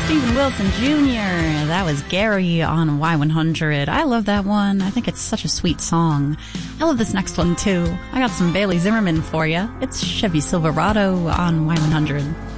Steven Wilson Jr. That was Gary on Y100. I love that one. I think it's such a sweet song. I love this next one too. I got some Bailey Zimmerman for you. It's Chevy Silverado on Y100.